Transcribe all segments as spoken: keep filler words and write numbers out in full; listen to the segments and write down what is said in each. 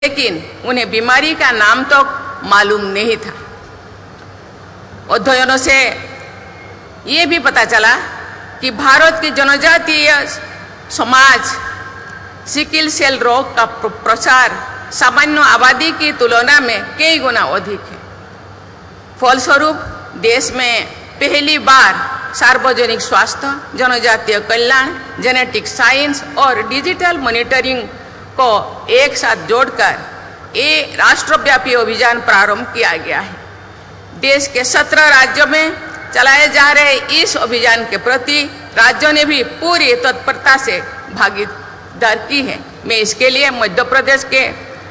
लेकिन उन्हें बीमारी का नाम तो मालूम नहीं था। अध्ययनों से ये भी पता चला कि भारत की जनजातीय समाज सिकिल सेल रोग का प्रसार सामान्य आबादी की तुलना में कई गुना अधिक है। फलस्वरूप देश में पहली बार सार्वजनिक स्वास्थ्य, जनजातीय कल्याण, जेनेटिक साइंस और डिजिटल मॉनिटरिंग को एक साथ जोड़कर ये राष्ट्रव्यापी अभियान प्रारंभ किया गया है। देश के सत्रह राज्यों में चलाए जा रहे इस अभियान के प्रति राज्यों ने भी पूरी तत्परता से भागीदार की है। मैं इसके लिए मध्य प्रदेश के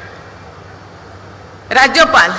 राज्यपाल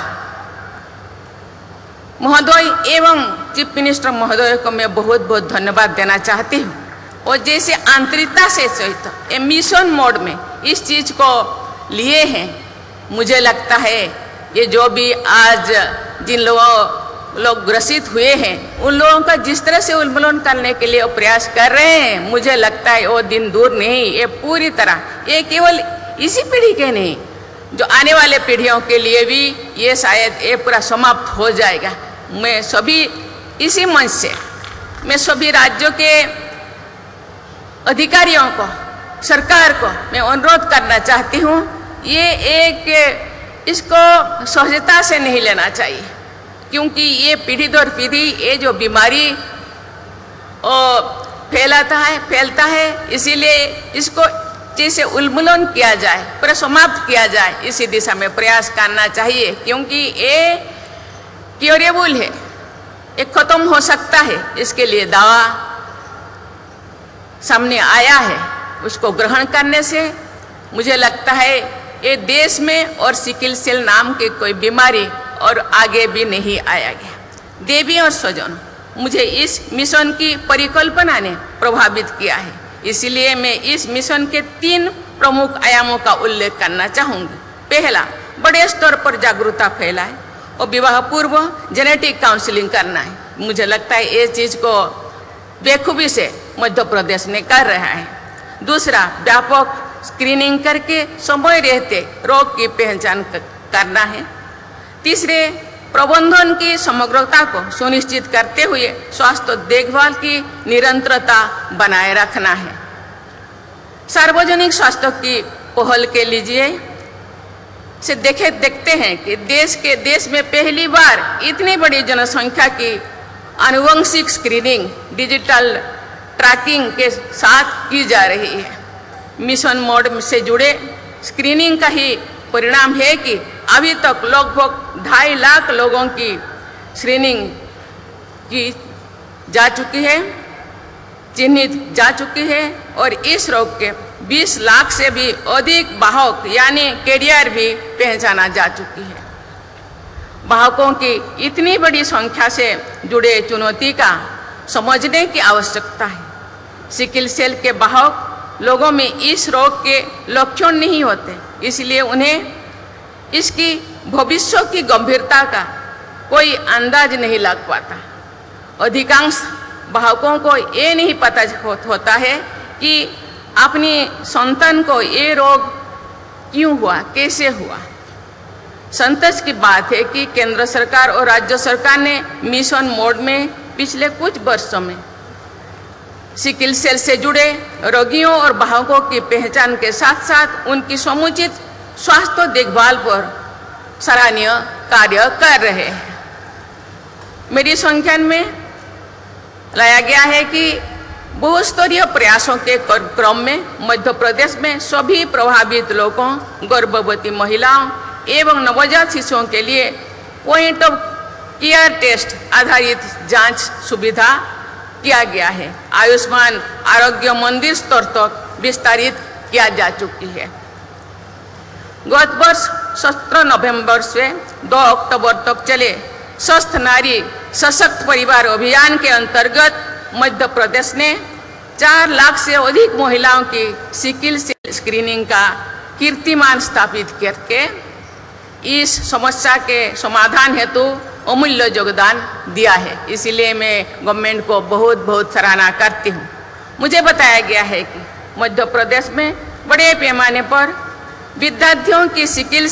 महोदय एवं चीफ मिनिस्टर महोदय को मैं बहुत बहुत धन्यवाद देना चाहती हूँ। और जैसे आंतरिकता से सहित ए मिशन मोड में इस चीज को लिए हैं, मुझे लगता है ये जो भी आज जिन लोगों लोग ग्रसित हुए हैं उन लोगों का जिस तरह से उन्मूलन करने के लिए प्रयास कर रहे हैं, मुझे लगता है वो दिन दूर नहीं। ये पूरी तरह ये केवल इसी पीढ़ी के नहीं, जो आने वाले पीढ़ियों के लिए भी ये शायद ये पूरा समाप्त हो जाएगा। मैं सभी इसी मंच से मैं सभी राज्यों के अधिकारियों को, सरकार को मैं अनुरोध करना चाहती हूँ, ये एक इसको सहजता से नहीं लेना चाहिए, क्योंकि ये पीढ़ी दर पीढ़ी ये जो बीमारी फैलाता है फैलता है इसीलिए इसको जैसे उन्मूलन किया जाए, पूरा समाप्त किया जाए, इसी दिशा में प्रयास करना चाहिए। क्योंकि ये क्योरेबल है, ये खत्म हो सकता है, इसके लिए दवा सामने आया है। उसको ग्रहण करने से मुझे लगता है ये देश में और सिकिल सेल नाम के कोई बीमारी और आगे भी नहीं आएगा। देवी और स्वजन, मुझे इस मिशन की परिकल्पना ने प्रभावित किया है, इसलिए मैं इस मिशन के तीन प्रमुख आयामों का उल्लेख करना चाहूँगी। पहला, बड़े स्तर पर जागरूकता फैलाए और विवाह पूर्व जेनेटिक काउंसलिंग करना है। मुझे लगता है ये चीज़ को बेखूबी से मध्य प्रदेश ने कर रहा है। दूसरा, व्यापक स्क्रीनिंग करके समय रहते रोग की पहचान करना है। तीसरे, प्रबंधन की समग्रता को सुनिश्चित करते हुए स्वास्थ्य देखभाल की निरंतरता बनाए रखना है। सार्वजनिक स्वास्थ्य की पहल के लीजिए से देखे देखते हैं कि देश के देश में पहली बार इतनी बड़ी जनसंख्या की आनुवंशिक स्क्रीनिंग डिजिटल ट्रैकिंग के साथ की जा रही है। मिशन मोड से जुड़े स्क्रीनिंग का ही परिणाम है कि अभी तक लगभग ढाई लाख लोगों की स्क्रीनिंग की जा चुकी है, चिन्हित जा चुकी है और इस रोग के बीस लाख से भी अधिक वाहक यानी कैरियर भी पहचाना जा चुकी है। वाहकों की इतनी बड़ी संख्या से जुड़े चुनौती का समझने की आवश्यकता है। सिकिल सेल के वाहक लोगों में इस रोग के लक्षण नहीं होते, इसलिए उन्हें इसकी भविष्य की गंभीरता का कोई अंदाज नहीं लग पाता। अधिकांश वाहकों को ये नहीं पता होता है कि अपनी संतान को ये रोग क्यों हुआ, कैसे हुआ। संतोष की बात है कि केंद्र सरकार और राज्य सरकार ने मिशन मोड में पिछले कुछ वर्षों में सिकिल सेल से जुड़े रोगियों और वाहकों की पहचान के साथ साथ उनकी समुचित स्वास्थ्य देखभाल पर सराहनीय कार्य कर रहे हैं। मेरी संख्या में लाया गया है कि बहुस्तरीय प्रयासों के क्रम में मध्य प्रदेश में सभी प्रभावित लोगों, गर्भवती महिलाओं एवं नवजात शिशुओं के लिए पॉइंट ऑफ केयर टेस्ट आधारित जांच सुविधा किया गया है। आयुष्मान आरोग्य मंदिर स्तर तक विस्तारित किया जा चुकी है। गत वर्ष सत्रह नवंबर से दो अक्टूबर तक चले स्वस्थ नारी सशक्त परिवार अभियान के अंतर्गत मध्य प्रदेश ने चार लाख से अधिक महिलाओं की सिकिल सेल स्क्रीनिंग का कीर्तिमान स्थापित करके इस समस्या के समाधान हेतु अमूल्य योगदान दिया है। इसीलिए मैं गवर्नमेंट को बहुत बहुत सराहना करती हूँ। मुझे बताया गया है कि मध्य प्रदेश में बड़े पैमाने पर विद्यार्थियों की सिकिल